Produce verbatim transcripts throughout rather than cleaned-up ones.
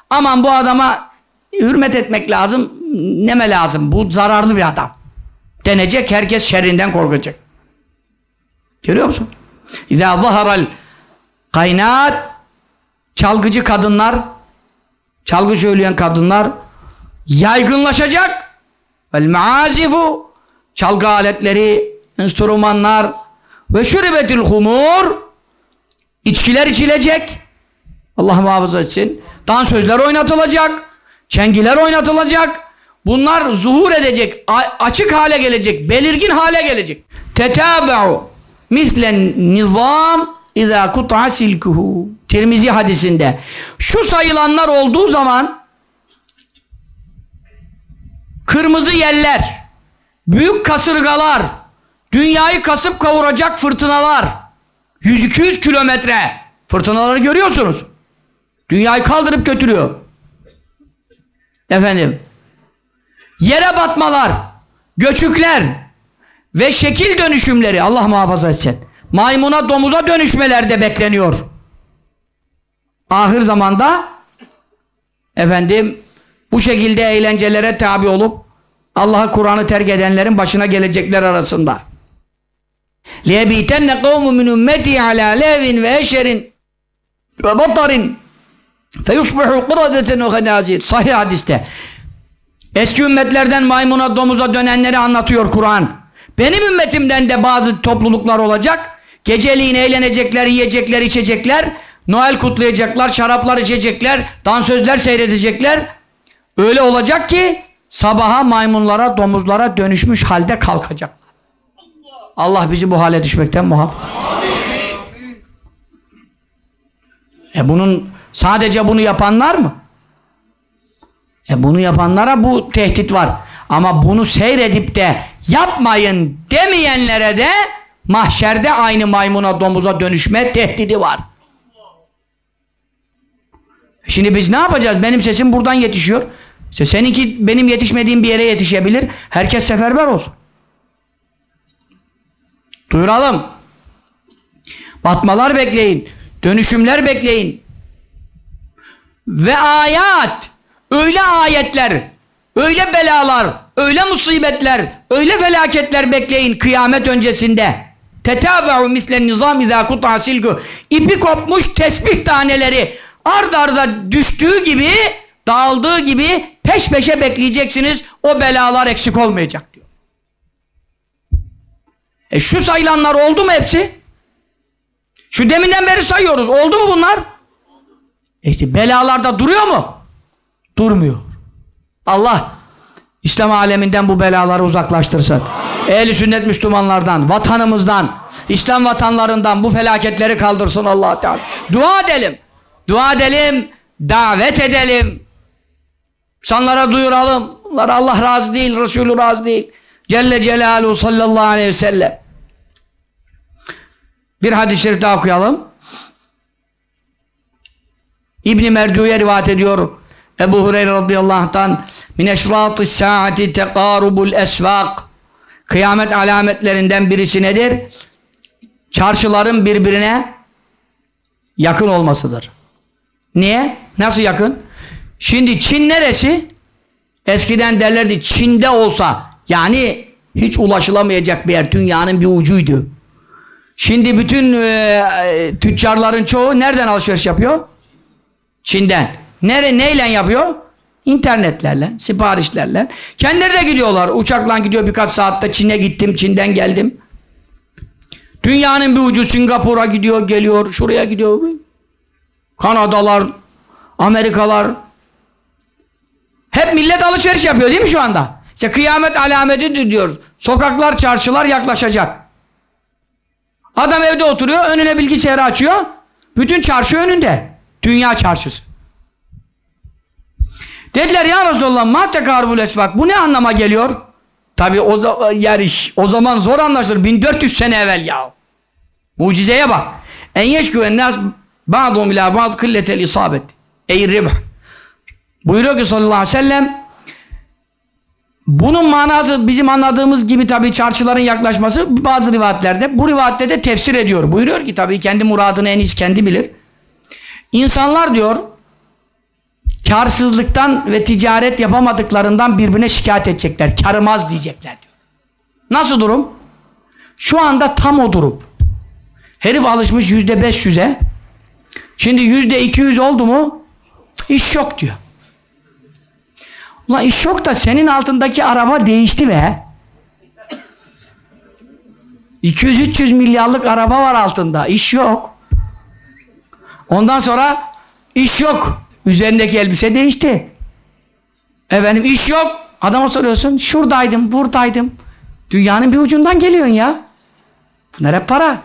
Aman bu adama hürmet etmek lazım, neme lazım, bu zararlı bir adam denecek, herkes şerrinden korkacak. Görüyor musun? İzâ zaharal kaynat, çalgıcı kadınlar, çalgı söyleyen kadınlar yaygınlaşacak. Vel meazifu, çalgı aletleri, enstrümanlar ve şuribetil humur, içkiler içilecek. Allah muhafaza etsin. Dansözler oynatılacak, çengiler oynatılacak. Bunlar zuhur edecek, açık hale gelecek, belirgin hale gelecek. Tetâbe'u mislen nizam izâ kut'a silkuhu. Tirmizi hadisinde. Şu sayılanlar olduğu zaman kırmızı yeller, büyük kasırgalar, dünyayı kasıp kavuracak fırtınalar, yüz iki yüz kilometre fırtınaları görüyorsunuz. Dünyayı kaldırıp götürüyor. Efendim, yere batmalar, göçükler ve şekil dönüşümleri, Allah muhafaza etsin, maymuna, domuza dönüşmeler de bekleniyor. Ahir zamanda efendim bu şekilde eğlencelere tabi olup Allah'a, Kur'an'ı terk edenlerin başına gelecekler arasında. لِيَبِيتَنَّ قَوْمُ مِنْ اُمَّتِي عَلَى لَهْوٍ وَاَشَرٍ وَبَطَرٍ فَيُصْبِحُ قُرَدَةً وَخَنَازِيرٍ. Sahih hadiste. Eski ümmetlerden maymuna, domuza dönenleri anlatıyor Kur'an. Benim ümmetimden de bazı topluluklar olacak. Geceliğin eğlenecekler, yiyecekler, içecekler, Noel kutlayacaklar, şaraplar içecekler, dansözler seyredecekler. Öyle olacak ki sabaha maymunlara, domuzlara dönüşmüş halde kalkacaklar. Allah bizi bu hale düşmekten muhafaza. E bunun sadece bunu yapanlar mı? E bunu yapanlara bu tehdit var. Ama bunu seyredip de yapmayın demeyenlere de mahşerde aynı maymuna, domuza dönüşme tehdidi var. Şimdi biz ne yapacağız? Benim sesim buradan yetişiyor. İşte seninki benim yetişmediğim bir yere yetişebilir. Herkes seferber olsun. Duyuralım. Batmalar bekleyin. Dönüşümler bekleyin. Ve ayat, öyle ayetler, öyle belalar, öyle musibetler, öyle felaketler bekleyin kıyamet öncesinde. Tetâbe'u mislen nizam izâ kut'a silku. İpi kopmuş tesbih taneleri ard arda düştüğü gibi, dağıldığı gibi peş peşe bekleyeceksiniz. O belalar eksik olmayacak diyor. E şu sayılanlar oldu mu hepsi? Şu deminden beri sayıyoruz. Oldu mu bunlar? E işte belalarda duruyor mu? Durmuyor. Allah İslam aleminden bu belaları uzaklaştırsın. Ehl-i sünnet Müslümanlardan, vatanımızdan, İslam vatanlarından bu felaketleri kaldırsın Allah Teala. Dua edelim. Dua edelim, davet edelim. İnsanlara duyuralım. Bunlar Allah razı değil, Resulü razı değil. Celle Celaluhu sallallahu aleyhi ve sellem. Bir hadis-i şerif daha okuyalım. İbn-i Merdu'ya rivayet ediyor. Ebu Hureyre radıyallahu anh'tan min eşrâtis sâati tekârubul esvâk. Kıyamet alametlerinden birisi nedir? Çarşıların birbirine yakın olmasıdır. Niye? Nasıl yakın? Şimdi Çin neresi? Eskiden derlerdi Çin'de olsa, yani hiç ulaşılamayacak bir yer, dünyanın bir ucuydu. Şimdi bütün e, tüccarların çoğu nereden alışveriş yapıyor? Çin'den. Nere, neyle yapıyor? İnternetlerle, siparişlerle. Kendileri de gidiyorlar. Uçakla gidiyor, birkaç saatte Çin'e gittim, Çin'den geldim. Dünyanın bir ucu Singapur'a gidiyor, geliyor, şuraya gidiyor. Kanadalar, Amerikalar. Hep millet alışveriş yapıyor değil mi şu anda? İşte kıyamet alameti diyor. Sokaklar, çarşılar yaklaşacak. Adam evde oturuyor, önüne bilgisayarı açıyor. Bütün çarşı önünde. Dünya çarşısı. Dediler ya Resulallah ma tekârubul esvâk. Bu ne anlama geliyor? Tabi o, za yani, o zaman zor anlaşılır. bin dört yüz sene evvel ya. Mucizeye bak. En yeşküven nâs ba'dum ilâ ba'd kılletel isabet. Ey ribh. Buyuruyor ki sallallahu aleyhi ve sellem, bunun manası bizim anladığımız gibi tabi çarşıların yaklaşması bazı rivayetlerde, bu rivayette de tefsir ediyor. Buyuruyor ki tabi kendi muradını en iyisi kendi bilir. İnsanlar diyor Karsızlıktan ve ticaret yapamadıklarından birbirine şikayet edecekler. Karım az diyecekler diyor. Nasıl durum? Şu anda tam o durum. Herif alışmış yüzde beş yüze. Şimdi yüzde iki yüz oldu mu iş yok diyor. Ulan iş yok da senin altındaki araba değişti be. iki yüz üç yüz milyarlık araba var altında. İş yok. Ondan sonra iş yok. Üzerindeki elbise değişti. Efendim iş yok. Adama soruyorsun. Şuradaydım, buradaydım. Dünyanın bir ucundan geliyorsun ya. Bunlar hep para.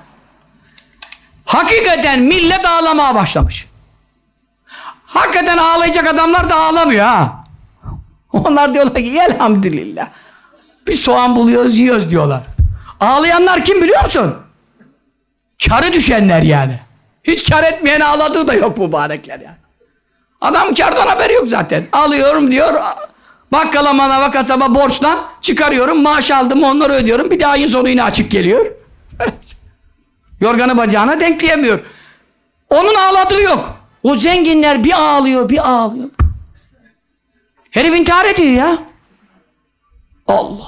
Hakikaten millet ağlamaya başlamış. Hakikaten ağlayacak adamlar da ağlamıyor ha. Onlar diyorlar ki elhamdülillah. Bir soğan buluyoruz, yiyoruz diyorlar. Ağlayanlar kim biliyor musun? Karı düşenler yani. Hiç kar etmeyen ağladığı da yok mübarekler yani. Adam kardan haberi yok zaten. Alıyorum diyor. Bakkala, manava, kasaba borçlan çıkarıyorum. Maaş aldım, onları ödüyorum. Bir de ayın sonu yine açık geliyor. Yorganı bacağına denkleyemiyor. Onun ağladığı yok. O zenginler bir ağlıyor, bir ağlıyor. Herif intihar ediyor ya. Allah.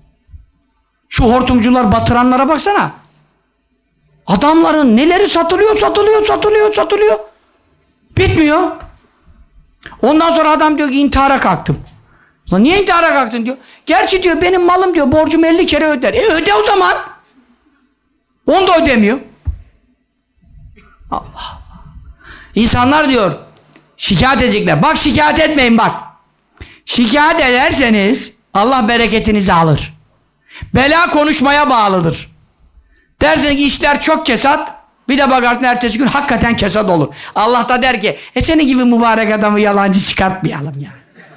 Şu hortumcular batıranlara baksana. Adamların neleri satılıyor, satılıyor, satılıyor, satılıyor. Bitmiyor. Ondan sonra adam diyor ki intihara kalktım. Lan niye intihara kalktın diyor. Gerçi diyor benim malım diyor borcumu elli kere öder. E öde o zaman. Onu da ödemiyor. Allah Allah. İnsanlar diyor şikayet edecekler. Bak şikayet etmeyin bak. Şikayet ederseniz Allah bereketinizi alır. Bela konuşmaya bağlıdır. Derseniz ki işler çok kesat. Bir de bakarsın ertesi gün hakikaten kesat olur. Allah da der ki e senin gibi mübarek adamı yalancı çıkartmayalım ya.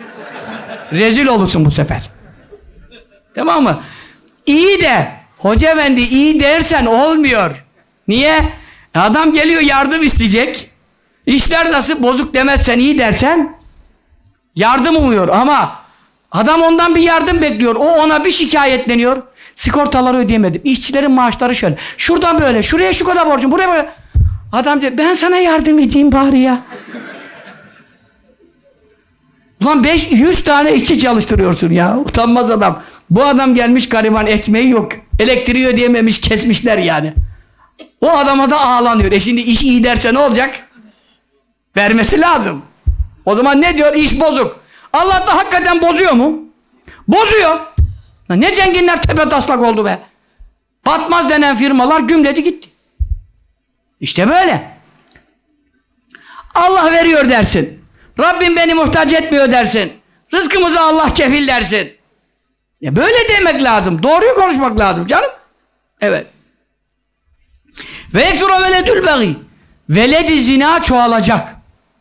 Rezil olursun bu sefer. Tamam mı? İyi de hoca efendi iyi dersen olmuyor. Niye? Adam geliyor yardım isteyecek. İşler nasıl bozuk demezsen iyi dersen yardım umuyor ama adam ondan bir yardım bekliyor. O ona bir şikayetleniyor. Sigortaları ödeyemedim. İşçilerin maaşları şöyle. Şuradan böyle. Şuraya şu kadar borcum. Buraya böyle. Adam diyor ben sana yardım edeyim bari ya. Ulan beş yüz tane işçi çalıştırıyorsun ya. Utanmaz adam. Bu adam gelmiş gariban ekmeği yok. Elektriği ödeyememiş kesmişler yani. O adama da ağlanıyor. E şimdi iş iyi derse ne olacak? Vermesi lazım. O zaman ne diyor? İş bozuk. Allah da hakikaten bozuyor mu? Bozuyor. Ne zenginler tepetaslak oldu be. Batmaz denen firmalar gümledi gitti. İşte böyle. Allah veriyor dersin. Rabbim beni muhtaç etmiyor dersin. Rızkımızı Allah kefil dersin. Ya böyle demek lazım. Doğruyu konuşmak lazım canım. Evet. Ve eksura veledül bagi. Veledi zina çoğalacak.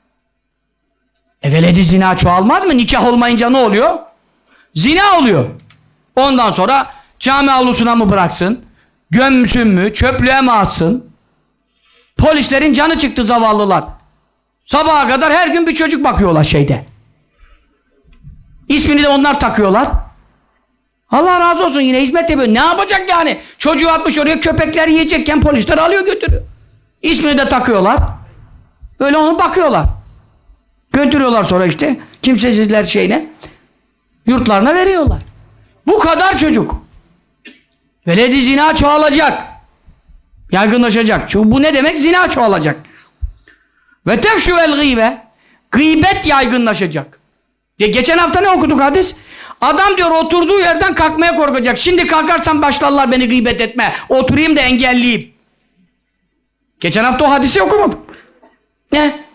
E veledi zina çoğalmaz mı? Nikah olmayınca ne oluyor? Zina oluyor. Ondan sonra cami avlusuna mı bıraksın? Gömsün mü? Çöplüğe mi atsın? Polislerin canı çıktı zavallılar. Sabaha kadar her gün bir çocuk bakıyorlar şeyde. İsmini de onlar takıyorlar. Allah razı olsun yine hizmet yapıyor. Ne yapacak yani? Çocuğu atmış oraya köpekler yiyecekken polisler alıyor götürüyor. İsmini de takıyorlar. Böyle onu bakıyorlar. Götürüyorlar sonra işte kimsesizler şeyine yurtlarına veriyorlar. Bu kadar çocuk. Veledi zina çoğalacak. Yaygınlaşacak. Çünkü bu ne demek? Zina çoğalacak. Ve tefşüvel gıybe. Gıybet yaygınlaşacak. De geçen hafta ne okuduk hadis? Adam diyor oturduğu yerden kalkmaya korkacak. Şimdi kalkarsam başlarlar beni gıybet etme. Oturayım da engelleyeyim. Geçen hafta o hadisi okumadım. Ne?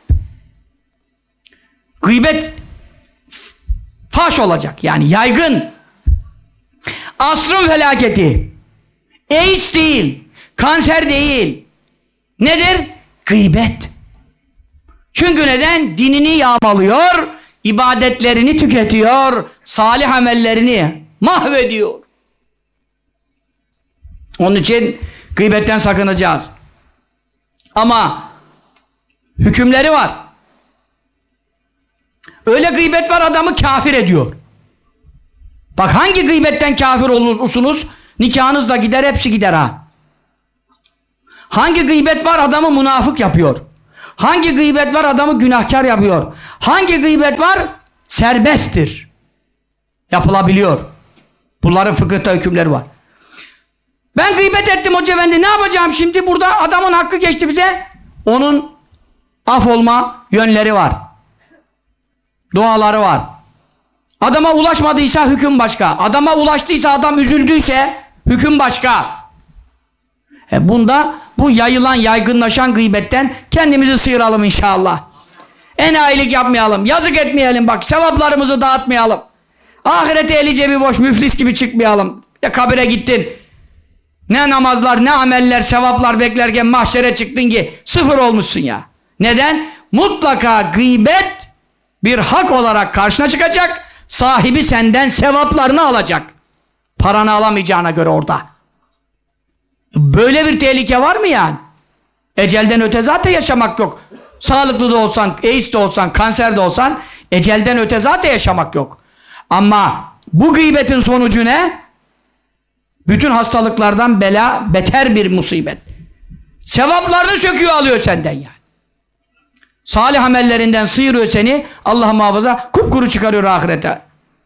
Gıybet faş olacak. Yani yaygın. Asrın felaketi. AIDS değil. Kanser değil. Nedir? Gıybet. Çünkü neden? Dinini yağmalıyor, ibadetlerini tüketiyor, salih amellerini mahvediyor. Onun için gıybetten sakınacağız. Ama hükümleri var. Öyle gıybet var adamı kafir ediyor. Bak hangi gıybetten kafir olursunuz? Nikahınız da gider, hepsi gider ha. Hangi gıybet var adamı münafık yapıyor. Hangi gıybet var adamı günahkar yapıyor. Hangi gıybet var serbesttir. Yapılabiliyor. Bunların fıkıhta hükümleri var. Ben gıybet ettim hoca efendi, ne yapacağım şimdi? Burada adamın hakkı geçti bize. Onun af olma yönleri var. Duaları var. Adama ulaşmadıysa hüküm başka. Adama ulaştıysa, adam üzüldüyse hüküm başka. E bunda bu yayılan, yaygınlaşan gıybetten kendimizi sıyıralım inşallah. Enayilik yapmayalım. Yazık etmeyelim bak. Sevaplarımızı dağıtmayalım. Ahirete eli cebi boş, müflis gibi çıkmayalım. Ya kabire gittin. Ne namazlar, ne ameller, sevaplar beklerken mahşere çıktın ki sıfır olmuşsun ya. Neden? Mutlaka gıybet bir hak olarak karşına çıkacak. Sahibi senden sevaplarını alacak. Paranı alamayacağına göre orada. Böyle bir tehlike var mı yani? Ecelden öte zaten yaşamak yok. Sağlıklı da olsan, AIDS de olsan, kanser de olsan ecelden öte zaten yaşamak yok. Ama bu gıybetin sonucu ne? Bütün hastalıklardan bela, beter bir musibet. Sevaplarını söküyor, alıyor senden yani. Salih amellerinden sıyırıyor seni, Allah muhafaza, kupkuru çıkarıyor ahirete.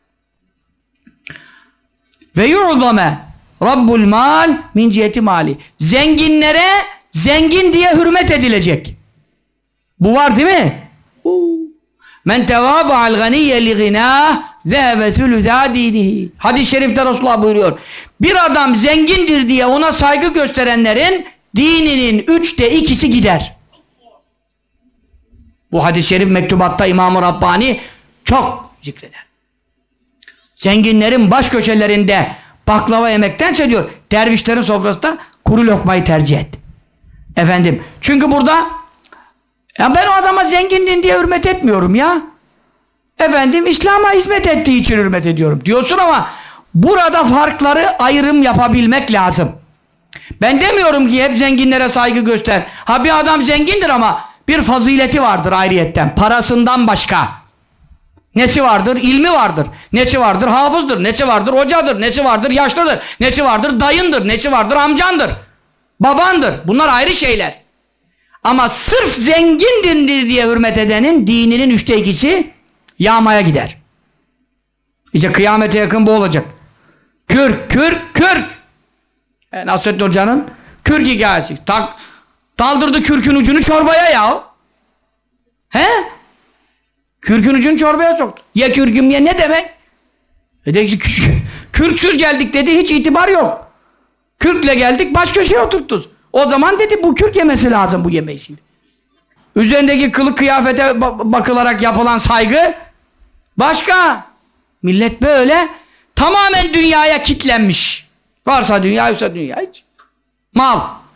Ve yu'zame Rabbul mal min ciheti mali. Zenginlere zengin diye hürmet edilecek. Bu var değil mi? Men tevâba'al ganiyye li ghinâh zehebe sülüzâ dînihi. Hadis-i şerifte Resulullah buyuruyor. Bir adam zengindir diye ona saygı gösterenlerin dininin üçte ikisi gider. Bu hadis-i şerif mektubatta İmam-ı Rabbani çok zikreder. Zenginlerin baş köşelerinde baklava yemektense diyor, dervişlerin sofrasında kuru lokmayı tercih et. Efendim, çünkü burada ya ben o adama zengindin diye hürmet etmiyorum ya. Efendim, İslam'a hizmet ettiği için hürmet ediyorum diyorsun ama burada farkları ayrım yapabilmek lazım. Ben demiyorum ki hep zenginlere saygı göster. Ha, bir adam zengindir ama bir fazileti vardır ayrıyetten. Parasından başka. Nesi vardır? İlmi vardır. Nesi vardır? Hafızdır. Nesi vardır? Hocadır. Nesi vardır? Yaşlıdır. Nesi vardır? Dayındır. Nesi vardır? Amcandır. Babandır. Bunlar ayrı şeyler. Ama sırf zengindir diye hürmet edenin dininin üçte ikisi yağmaya gider. İşte kıyamete yakın bu olacak. Kürk, kürk, kürk. E, Nasrettin Hoca'nın kürk hikayesi. Tak, daldırdı kürkün ucunu çorbaya ya. He? Kürkün ucunu çorbaya soktu. Ye kürküm ye, ne demek? E dedi ki, kürksüz geldik dedi, hiç itibar yok. Kürkle geldik, baş köşeye oturttuk. O zaman dedi bu kürk yemesi lazım bu yemeği şimdi. Üzerindeki kılık kıyafete bakılarak yapılan saygı başka. Millet böyle tamamen dünyaya kitlenmiş. Varsa dünya, yoksa dünya hiç. Mal.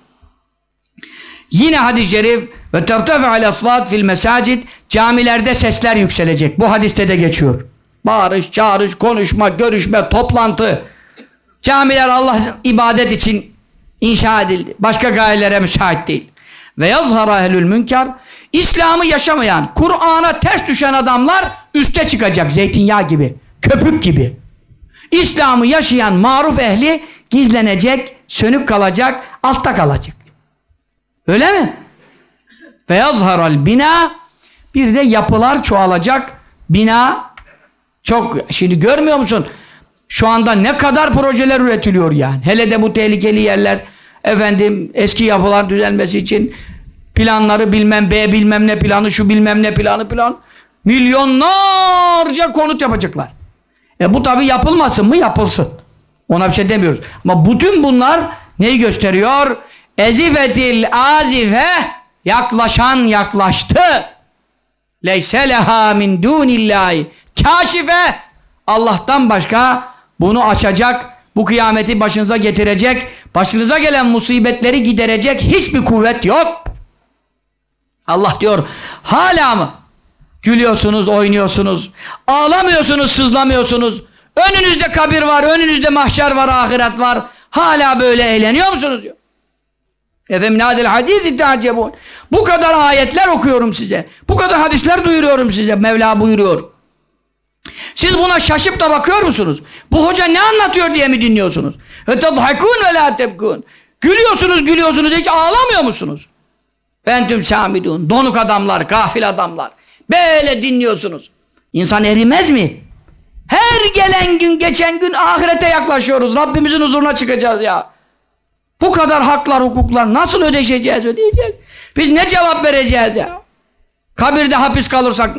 Yine hadis-i şerif ve tertefe'al asvat fil mesacid, camilerde sesler yükselecek. Bu hadiste de geçiyor. Bağırış, çağırış, konuşma, görüşme, toplantı. Camiler Allah ibadet için inşa edildi. Başka gayelere müsait değil. Ve yazhara ehlül münker, İslam'ı yaşamayan, Kur'an'a ters düşen adamlar üste çıkacak, zeytinyağı gibi, köpük gibi. İslam'ı yaşayan maruf ehli gizlenecek, sönük kalacak, altta kalacak. Öyle mi? Ve yazharal bina, bir de yapılar çoğalacak. Bina çok, şimdi görmüyor musun? Şu anda ne kadar projeler üretiliyor yani. Hele de bu tehlikeli yerler, efendim eski yapılar düzelmesi için planları bilmem B bilmem ne planı, şu bilmem ne planı plan. Milyonlarca konut yapacaklar. E bu tabi yapılmasın mı? Yapılsın. Ona bir şey demiyoruz. Ama bütün bunlar neyi gösteriyor? Ezifetil azife, yaklaşan yaklaştı. Leyse leha min dunillahi kâşife, Allah'tan başka bunu açacak, bu kıyameti başınıza getirecek, başınıza gelen musibetleri giderecek hiçbir kuvvet yok. Allah diyor, hala mı gülüyorsunuz, oynuyorsunuz, ağlamıyorsunuz, sızlamıyorsunuz, önünüzde kabir var, önünüzde mahşer var, ahiret var, hala böyle eğleniyor musunuz diyor. Efendim nadil hadisi te'acebun. Bu kadar ayetler okuyorum size, bu kadar hadisler duyuruyorum size, Mevla buyuruyor. Siz buna şaşıp da bakıyor musunuz? Bu hoca ne anlatıyor diye mi dinliyorsunuz? Ve tadhakun ve la tebkun. Gülüyorsunuz, gülüyorsunuz, hiç ağlamıyor musunuz? Entüm samidun. Donuk adamlar, gafil adamlar. Böyle dinliyorsunuz. İnsan erimez mi? Her gelen gün, geçen gün ahirete yaklaşıyoruz. Rabbimizin huzuruna çıkacağız ya. Bu kadar haklar, hukuklar nasıl ödeşeceğiz, ödeyeceğiz? Biz ne cevap vereceğiz ya? Kabirde hapis kalırsak,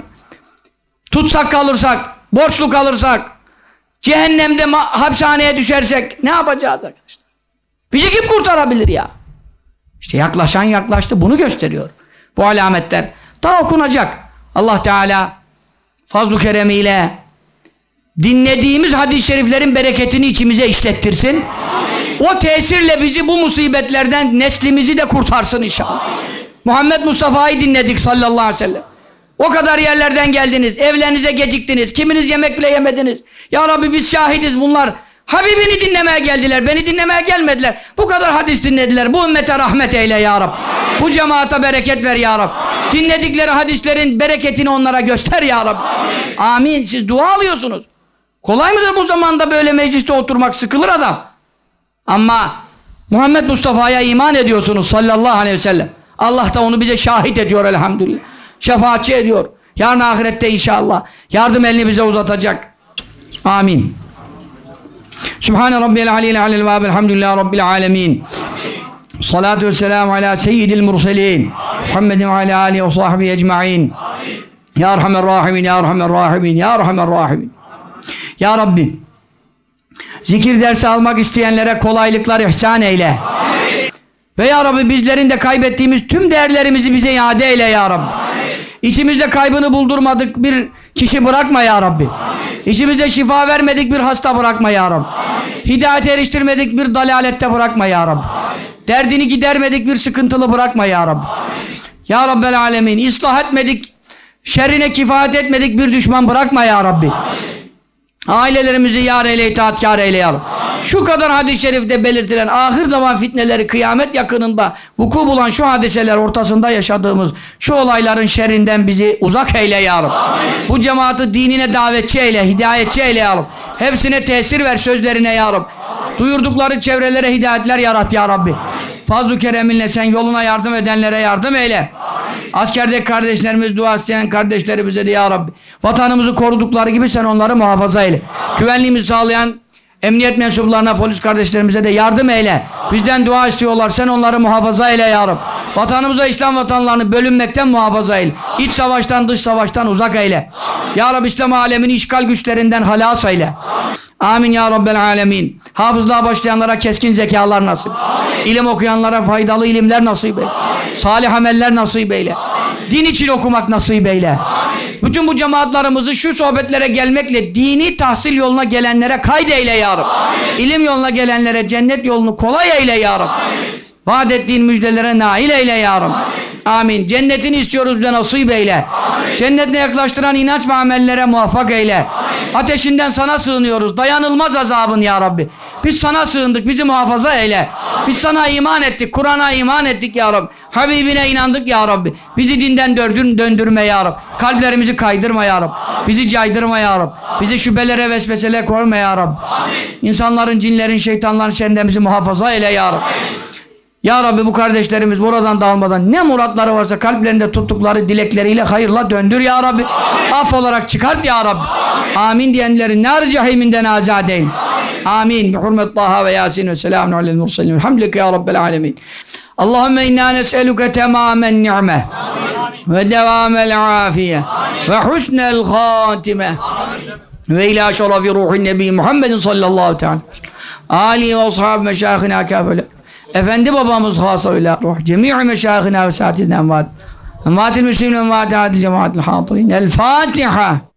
tutsak kalırsak, borçlu kalırsak, cehennemde hapishaneye düşersek ne yapacağız arkadaşlar? Bizi kim kurtarabilir ya? İşte yaklaşan yaklaştı, bunu gösteriyor. Bu alametler daha okunacak. Allah Teala fazl-ı keremiyle dinlediğimiz hadis-i şeriflerin bereketini içimize işlettirsin. Amin. O tesirle bizi bu musibetlerden neslimizi de kurtarsın inşallah. Amin. Muhammed Mustafa'yı dinledik sallallahu aleyhi ve sellem. O kadar yerlerden geldiniz, evlerinize geciktiniz, kiminiz yemek bile yemediniz. Ya Rabbi biz şahidiz bunlar. Habibini dinlemeye geldiler, beni dinlemeye gelmediler. Bu kadar hadis dinlediler. Bu ümmete rahmet eyle ya Rabbi. Amin. Bu cemaate bereket ver ya Rabbi. Amin. Dinledikleri hadislerin bereketini onlara göster ya Rabbi. Amin. Amin. Siz dua alıyorsunuz. Kolay mıdır bu zamanda böyle mecliste oturmak? Sıkılır adam. Ama Muhammed Mustafa'ya iman ediyorsunuz sallallahu aleyhi ve sellem. Allah da onu bize şahit ediyor elhamdülillah. Şefaatçi ediyor. Yarın ahirette inşallah yardım elini bize uzatacak. Amin. Sübhane Rabbiyel Aliyyil Alel ve Elhamdülillahi Rabbil Alemin. Salatu ve selamu ala seyyidil murselin. Muhammedin ve ala alihi ve sahbihi ecma'in. Ya Erhamer Rahimin, Ya Erhamer Rahimin, Ya Erhamer Rahimin. Ya Rabbi, zikir dersi almak isteyenlere kolaylıklar ihsan eyle. Amin. Ve Ya Rabbi bizlerin de kaybettiğimiz tüm değerlerimizi bize iade eyle Ya Rabbi. Amin. İçimizde kaybını buldurmadık bir kişi bırakma Ya Rabbi. Amin. İçimizde şifa vermedik bir hasta bırakma Ya Rabbi. Amin. Hidayete eriştirmedik bir dalalette bırakma Ya Rabbi. Amin. Derdini gidermedik bir sıkıntılı bırakma Ya Rabbi. Amin. Ya Rabbel Alemin, ıslah etmedik, şerrine kifayet etmedik bir düşman bırakma Ya Rabbi. Amin. Ailelerimizi yar eyle, itaatkar eyle ya Rabbi. Şu kadar hadis-i şerifte belirtilen ahir zaman fitneleri kıyamet yakınında vuku bulan şu hadiseler ortasında yaşadığımız şu olayların şerrinden bizi uzak eyle ya Rabbi. Amin. Bu cemaati dinine davetçi eyle, hidayetçi eyle ya Rabbi. Hepsine tesir ver sözlerine ya Rabbi. Duyurdukları çevrelere hidayetler yarat ya Rabbi. Fazl-ı kereminle sen yoluna yardım edenlere yardım eyle. Amin. Askerdeki kardeşlerimiz, dua isteyen kardeşlerimize de ya Rabbi. Vatanımızı korudukları gibi sen onları muhafaza eyle. Amin. Güvenliğimizi sağlayan emniyet mensuplarına, polis kardeşlerimize de yardım eyle. Amin. Bizden dua istiyorlar, sen onları muhafaza eyle ya Rabbi. Amin. Vatanımıza, İslam vatanlarını bölünmekten muhafaza eyle. İç savaştan, dış savaştan uzak eyle. Amin. Ya Rabbi İslam alemini işgal güçlerinden halas eyle. Amin. Amin ya Rabbel Alemin. Hafızlığa başlayanlara keskin zekalar nasip. Amin. İlim okuyanlara faydalı ilimler nasip eyle. Amin. Salih ameller nasip eyle. Amin. Din için okumak nasip eyle. Amin. Bütün bu cemaatlarımızı şu sohbetlere gelmekle dini tahsil yoluna gelenlere kaydeyle ya Rabbi. Amin. İlim yoluna gelenlere cennet yolunu kolay eyle ya Rabbi. Amin. Vaat ettiğin müjdelere nail eyle ya Rabbi. Amin. Amin. Cennetini istiyoruz bize nasip eyle. Amin. Cennetine yaklaştıran inanç ve amellere muvaffak eyle. Amin. Ateşinden sana sığınıyoruz. Dayanılmaz azabın ya Rabbi. Biz sana sığındık. Bizi muhafaza eyle. Amin. Biz sana iman ettik. Kur'an'a iman ettik ya Rabbi. Habibine inandık ya Rabbi. Bizi dinden döndür, döndürme ya Rabbi. Kalplerimizi kaydırma ya Rabbi. Bizi caydırma ya Rabbi. Bizi şüphelere, vesveselere koyma ya Rabbi. Amin. İnsanların, cinlerin, şeytanların şerrinden bizi muhafaza eyle ya Rabbi. Amin. Ya Rabbi bu kardeşlerimiz buradan dağılmadan ne muratları varsa kalplerinde tuttukları dilekleriyle hayırla döndür ya Rabbi. Amin. Af olarak çıkart ya Rabbi. Amin, Amin diyenlerin nar cehiminden azad eyle. Amin. Bi hurmet Taha ve Yasin ve selamun alel murselin. Elhamdülillah ya Rabbel alemin. Allahümme inna nes'eluke temamen ni'me ve devamel afiye ve husnel khatime ve ila şerafi ruhin nebi Muhammedin sallallahu teala alihi ve ashabi meşayihina kâfele. Efendi babamız hasıyla ruh cemî'i meşâihina ve sâtidina envâd envâdil müslimine envâd adil cemâatil hâdırîn. El Fatiha.